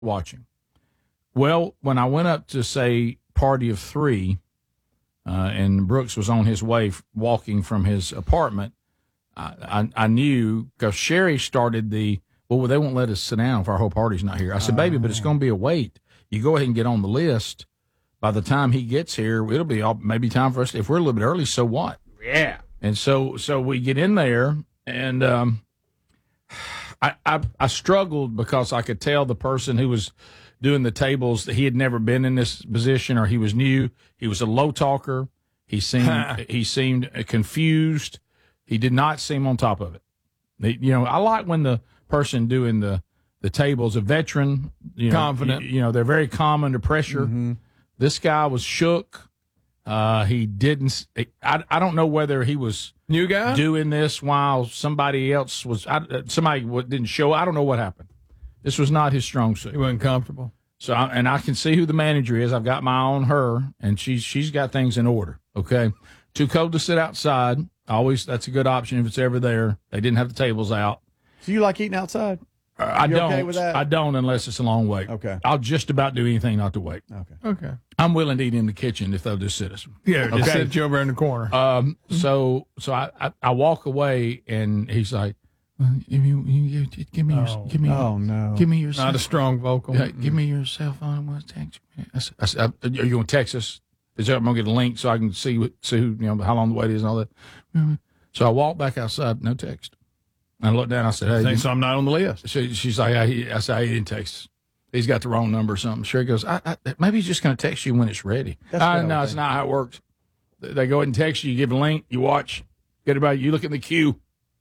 watching. Well, when I went up to say party of three, and Brooks was on his way walking from his apartment, I knew because Sherry started well, they won't let us sit down if our whole party's not here. I said, baby, but it's going to be a wait. You go ahead and get on the list. By the time he gets here, it'll be maybe time for us. If we're a little bit early, so what? Yeah. And so we get in there, and I struggled because I could tell the person who was doing the tables that he had never been in this position or he was new. He was a low talker. He seemed confused. He did not seem on top of it. I like when the person doing the tables, a veteran, confident. They're very calm under pressure. Mm-hmm. This guy was shook. He didn't. I don't know whether he was new guy doing this while somebody else was. Somebody didn't show. I don't know what happened. This was not his strong suit. He wasn't comfortable. So, and I can see who the manager is. I've got my eye on her, and she's got things in order. Okay, too cold to sit outside. That's a good option if it's ever there. They didn't have the tables out. So you like eating outside? I don't. Okay with that? I don't unless it's a long wait. Okay. I'll just about do anything not to wait. Okay. I'm willing to eat in the kitchen if they'll just sit us. Yeah, just sit you over in the corner. So I walk away and he's like, give me your Not a strong vocal. Give me your cell phone. I'm going to text you. I said, are you going to text us? I'm going to get a link so I can see who, how long the wait is and all that. So I walk back outside, no text. I looked down. I said, "Hey, so I'm not on the list." She's like, I said, he didn't text. He's got the wrong number or something. Sherry goes, maybe he's just going to text you when it's ready. No, it's not how it works. They go ahead and text you. You give a link. You watch. Get everybody. You look in the queue.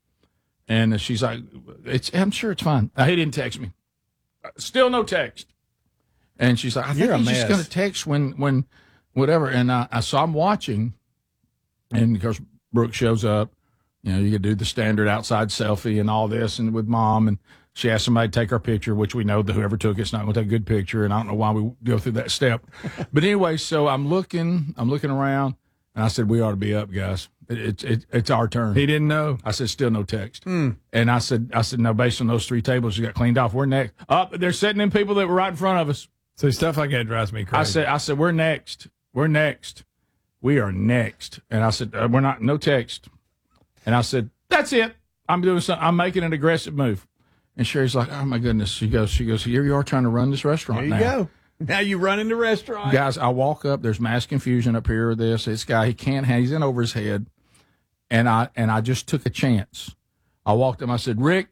And she's like, I'm sure it's fine. He didn't text me. Still no text. And she's like, I think he's just going to text when whatever. And so I'm watching. And of course, Brooke shows up. You could do the standard outside selfie and all this, and with mom, and she asked somebody to take our picture, which we know that whoever took it's not going to take a good picture, and I don't know why we go through that step. But anyway, so I'm looking around, and I said, we ought to be up, guys. It's our turn. He didn't know. I said, still no text. And I said, no, based on those three tables you got cleaned off, we're next. They're setting in people that were right in front of us. So stuff like that drives me crazy. I said, we're next. We're next. We are next. And I said, we're not, no text. And I said, that's it. I'm doing something. I'm making an aggressive move. And Sherry's like, oh, my goodness. She goes, here you are trying to run this restaurant now. There you go. Now you running the restaurant. Guys, I walk up. There's mass confusion up here with this. This guy, he's in over his head. And I just took a chance. I walked up. I said, Rick.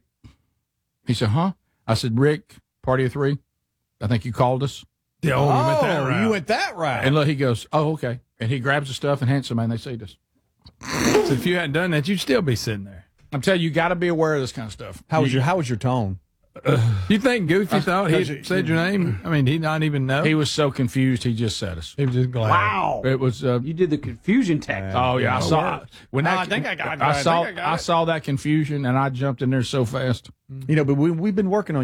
He said, huh? I said, Rick, party of three. I think you called us. You went that route. And look, he goes, oh, okay. And he grabs the stuff and hands somebody, and they see us. So if you hadn't done that, you'd still be sitting there. I'm telling you, got to be aware of this kind of stuff. How was your tone? You think Goofy thought he said your name? I mean, he not even know. He was so confused, he just said us. He was just glad. Wow! It was. You did the confusion tactic. Oh yeah, I saw when that. I think I got it. I saw that confusion, and I jumped in there so fast. But we've been working on